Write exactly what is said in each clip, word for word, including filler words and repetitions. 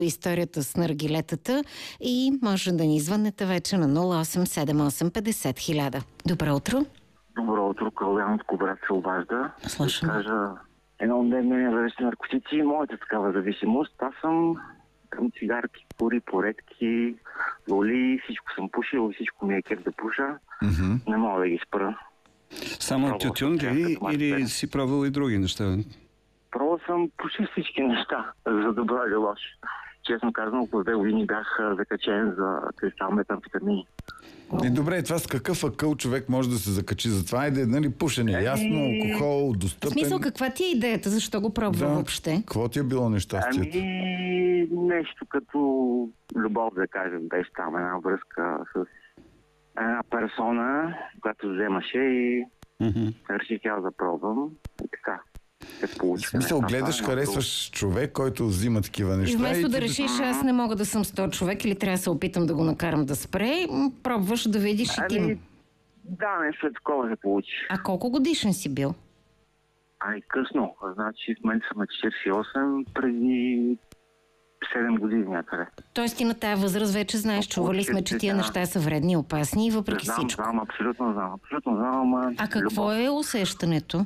историята с наргилетата и може да ни звъннете вече на нула осем седем осем петдесет хиляда. Добро утро! Добро утро, Калянско брат се обажда. Слушам. Да кажа едно от мнение за наркотици и моята такава зависимост. Аз съм към цигарки, кури, поредки, лоли, всичко съм пушил, всичко ми е кеф да пуша. Mm-hmm. Не мога да ги спра. Само тютюн ли или си пробвал и други неща? Пробвал съм почти всички неща, за добро или лошо. Честно казвам, около две години бях закачен за кристал метамфетамини. И добре, това с какъв акъл човек може да се закачи? Затова е, нали, пушене, ясно, алкохол, достъпен. В смисъл, каква ти е идеята? Защо го пробва да. въобще? Какво ти е било нещастието? Ами, нещо като любов, да кажем, беше там една връзка с една персона, която вземаше и Mm-hmm. реших тя да пробвам и така. Се получи. В смисъл, гледаш, харесваш човек, който взима такива неща. И вместо и да ти... решиш, аз не мога да съм с този човек или трябва да се опитам да го накарам да спре, пробваш да видиш и ти. Ами, да, нещо е такова се получи. А колко годишен си бил? Ай, късно. Значи в момента съм на четиридесет и осем, преди седем години някъде. Тоест ти на тая възраст вече знаеш, чували сме, че тия неща са вредни и опасни и въпреки знам, всичко. Знам, абсолютно знам. Абсолютно знам, ама... А какво любов. е усещането?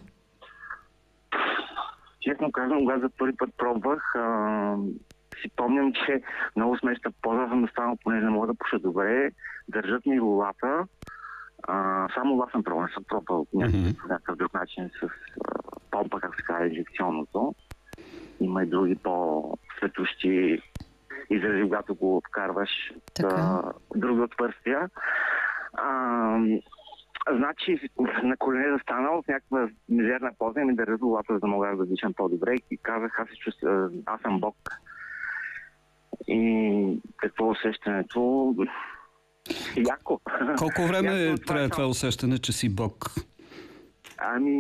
Честно казвам, когато за първи път пробвах, а, си помням, че много смешна поза съм останал, понеже не мога да пуша добре. Държат ми лулата. А, само лула съм пробвал, не съм пробвал mm-hmm. някакъв друг начин с а, помпа, как се казва, инжекционното. Има и други по-светущи изрази, когато го вкарваш така. Други отвърстия. А, значи, на колене застанал в някаква мизерна поза и ми държа лулата, за да мога да дишам по-добре и казах, аз се чувствам, аз съм Бог. И какво усещането? Яко. Колко време Яко, трябва това усещане, че си Бог? Ами,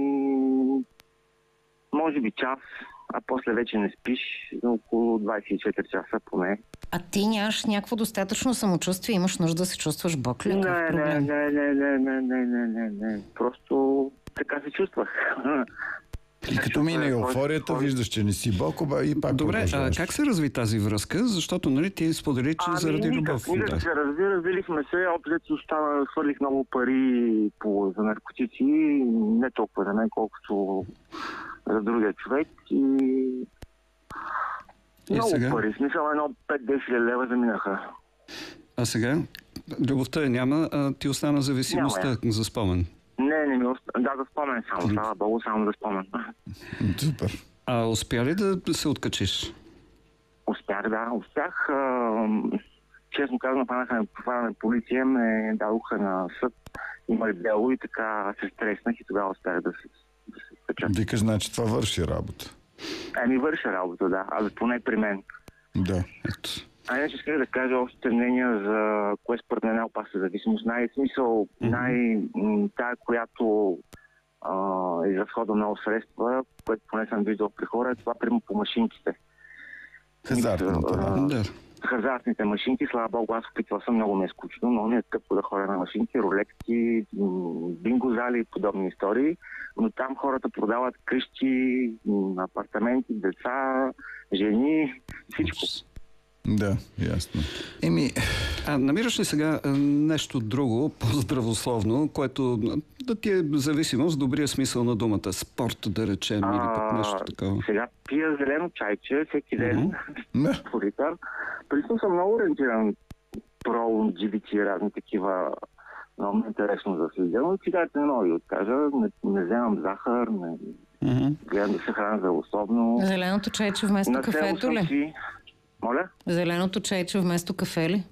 може би час, а после вече не спиш, около двадесет и четири часа поне. А ти нямаш някакво достатъчно самочувствие, имаш нужда да се чувстваш Бог ли? Не, не, не, не, не, не, не, не, не, не. Просто така се чувствах. И като мине еуфорията, виждаш, че не си Бог, оба и пак добре, а как се разви тази връзка? Защото, нали, ти сподели, че ами, заради никак, любов. Никак да. се разви, развилихме се, общо стана, хвърлих много пари по, за наркотици, не толкова за мен, колкото за другия човек и... И много сега? пари, в смисъл едно пет-десет хиляди лева заминаха. А сега? Любовта я няма, а ти остана зависимостта Няма, за спомен. Не, не ми остана. Да, за спомен само. Слава Богу, само за спомен. Супер. А успя ли да се откачиш? Успях, да. Успях. А, честно казвам, фанаха на полиция, ме дадоха на съд. Има дело и така се стреснах и тогава успях да се, да се скача. Викаш, значи това върши работа. Ами върши работа, да. А поне при мен. Да. Ето. А иначе исках да кажа още мнения за кое според мен е опасна зависимост. Най-смисъл, mm-hmm. най-тая, която а, изразходва много средства, което поне съм виждал при хора, е това прямо по машинките. Хазартната, да. да. Хазартните машинки, слава Богу, аз опитвал съм, много ми е скучно, но не е тъпо да ходя на машинки, рулетки, бинго зали и подобни истории, но там хората продават къщи, апартаменти, деца, жени, всичко. Да, ясно. Еми... А намираш ли сега нещо друго, по-здравословно, което да ти е зависимо с добрия смисъл на думата? Спорт, да речем, а, или пък нещо такова? Сега пия зелено чайче всеки ден. Mm-hmm. Прилично съм много ориентиран про джи би ти, разни такива. Много ми е интересно да следя, но цигарите не мога да откажа. Не, не вземам захар, не Mm-hmm. гледам да се храня здравословно. Зеленото чайче вместо На кафето ли? си... Моля? Зеленото чайче вместо кафе ли?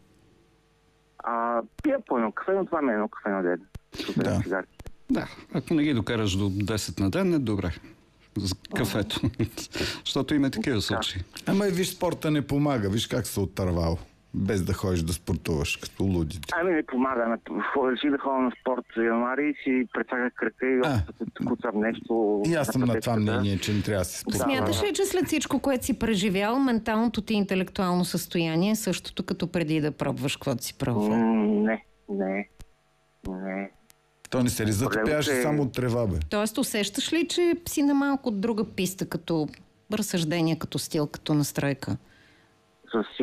А, пия по едно кафе, но това ми е едно кафе на ден. Да. Да, ако не ги докараш до десет на ден, е добре. За кафето. Защото има такива случаи. Ама и виж, спорта не помага. Виж как се оттървал. Без да ходиш да спортуваш, като лудите. Ами не помага. Реших да ходя на спорт за януари и си прецаках крака и куцам нещо. И аз съм на това мнение, че не трябва да се спортува. Смяташ ли, че след всичко, което си преживял, менталното ти интелектуално състояние е същото като преди да пробваш каквото си пробвал? Не, не, не. То не се ли затопяваше е... само от трева, бе? Тоест усещаш ли, че си на малко друга писта, като разсъждение, като стил, като настройка? с